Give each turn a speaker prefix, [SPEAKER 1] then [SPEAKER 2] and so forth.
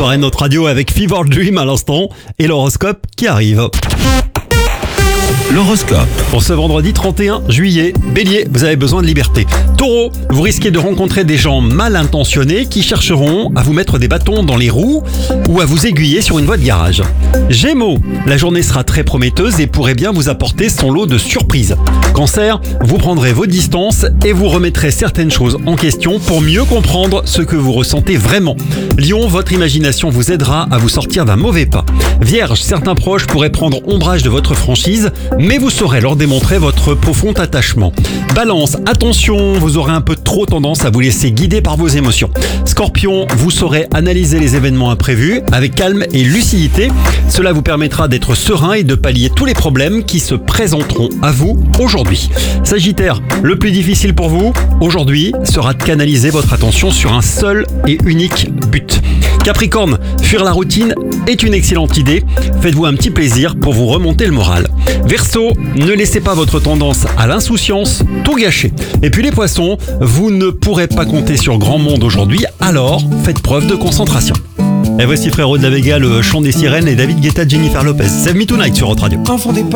[SPEAKER 1] soirée Notre Radio avec Fever Dream à l'instant et l'horoscope qui arrive.
[SPEAKER 2] L'horoscope.
[SPEAKER 1] Pour ce vendredi 31 juillet, Bélier, vous avez besoin de liberté. Taureau, vous risquez de rencontrer des gens mal intentionnés qui chercheront à vous mettre des bâtons dans les roues ou à vous aiguiller sur une voie de garage. Gémeaux, la journée sera très prometteuse et pourrait bien vous apporter son lot de surprises. Cancer, vous prendrez vos distances et vous remettrez certaines choses en question pour mieux comprendre ce que vous ressentez vraiment. Lion, votre imagination vous aidera à vous sortir d'un mauvais pas. Vierge, certains proches pourraient prendre ombrage de votre franchise, mais vous saurez leur démontrer votre profond attachement. Balance, attention, vous aurez un peu trop tendance à vous laisser guider par vos émotions. Scorpion, vous saurez analyser les événements imprévus avec calme et lucidité. Cela vous permettra d'être serein et de pallier tous les problèmes qui se présenteront à vous aujourd'hui. Sagittaire, le plus difficile pour vous aujourd'hui sera de canaliser votre attention sur un seul et unique but. Capricorne, fuir la routine est une excellente idée. Faites-vous un petit plaisir pour vous remonter le moral. Verseau, ne laissez pas votre tendance à l'insouciance tout gâcher. Et puis les poissons, vous ne pourrez pas compter sur grand monde aujourd'hui, alors faites preuve de concentration. Et voici Frérot de la Vega, le chant des sirènes et David Guetta, Jennifer Lopez. Save Me Tonight sur Notre Radio.